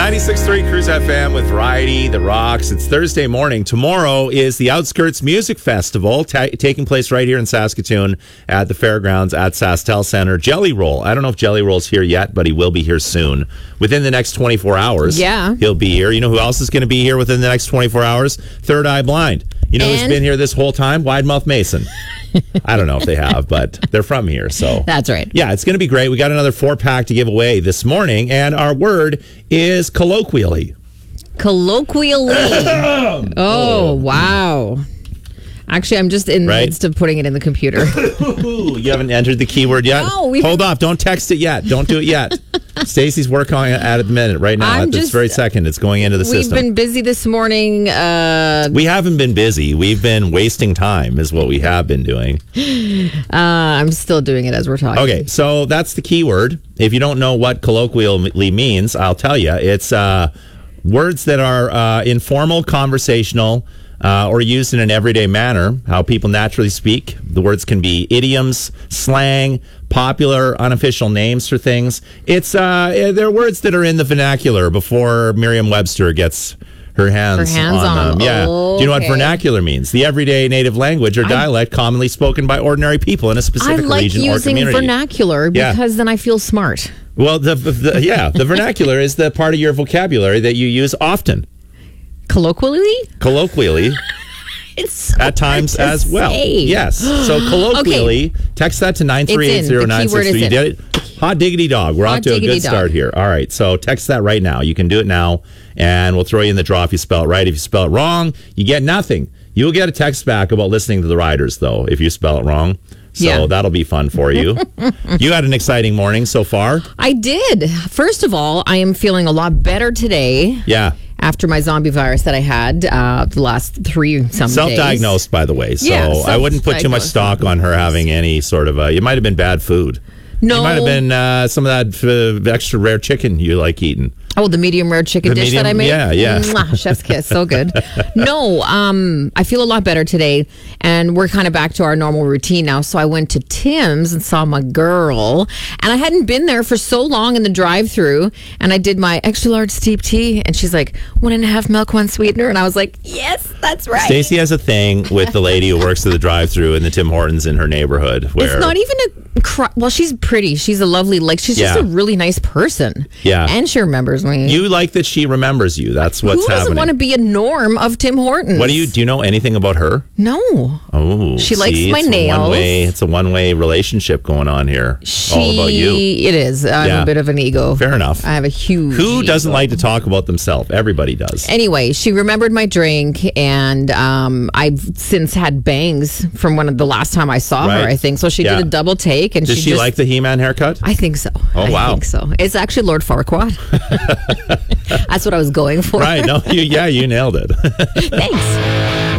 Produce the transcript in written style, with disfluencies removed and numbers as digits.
96.3 Cruise FM with Variety, The Rocks. It's Thursday morning. Tomorrow is the Outskirts Music Festival taking place right here in Saskatoon at the fairgrounds at SaskTel Center. Jelly Roll. I don't know if Jelly Roll's here yet, but he will be here soon. Within the next 24 hours, he'll be here. You know who else is going to be here within the next 24 hours? Third Eye Blind. You know who's been here this whole time? Wide Mouth Mason. I don't know if they have, but they're from here. So that's right. Yeah, it's going to be great. We got another 4-pack to give away this morning, and our word is colloquially. Colloquially. Oh, wow. Actually, I'm just in the midst of putting it in the computer. You haven't entered the keyword yet? No. Hold off. Don't text it yet. Don't do it yet. Stacey's working on it at the minute right now. At this very second, it's going into the system. We've been busy this morning. We haven't been busy. We've been wasting time is what we have been doing. I'm still doing it as we're talking. Okay, so that's the keyword. If you don't know what colloquially means, I'll tell you. It's words that are informal, conversational, or used in an everyday manner, how people naturally speak. The words can be idioms, slang, popular, unofficial names for things. They're words that are in the vernacular before Merriam-Webster gets her hands on them. Yeah. Okay. Do you know what vernacular means? The everyday native language or dialect commonly spoken by ordinary people in a specific region or community. I like using vernacular because then I feel smart. Well, the vernacular is the part of your vocabulary that you use often. Colloquially. It's so at times as well. Say. Yes. So colloquially, text that to 9380963. You did it. Hot diggity dog. We're off to a good start here. All right. So text that right now. You can do it now, and we'll throw you in the draw if you spell it right. If you spell it wrong, you get nothing. You'll get a text back about listening to the Riders, though, if you spell it wrong. So that'll be fun for you. You had an exciting morning so far. I did. First of all, I am feeling a lot better today. Yeah. After my zombie virus that I had the last 3 days. Self-diagnosed, by the way. So I wouldn't put too much stock on her having any sort of it might have been bad food. No. It might have been some of that extra rare chicken you like eating. Oh, the medium rare chicken dish that I made? Yeah. Mwah, chef's kiss. So good. No, I feel a lot better today, and we're kind of back to our normal routine now. So I went to Tim's and saw my girl, and I hadn't been there for so long in the drive-thru, and I did my extra large steep tea, and she's like, 1.5 milk, 1 sweetener, and I was like, yes, that's right. Stacey has a thing with the lady who works at the drive-thru in the Tim Hortons in her neighborhood. Where it's not even well, she's pretty. She's a lovely, she's just a really nice person. Yeah. And she remembers me. You like that she remembers you. That's what's happening. Who doesn't want to be a norm of Tim Hortons? Do you know anything about her? No. Oh, she likes my nails. It's a one-way relationship going on here. All about you. It is. I'm a bit of an ego. Fair enough. I have a huge Who doesn't ego. like to talk about themselves? Everybody does. Anyway, she remembered my drink, and I've since had bangs from the last time I saw her, I think. So she did a double take. And Does she like the He-Man haircut? I think so. Oh, wow. I think so. It's actually Lord Farquaad. That's what I was going for. Right. No, you nailed it. Thanks.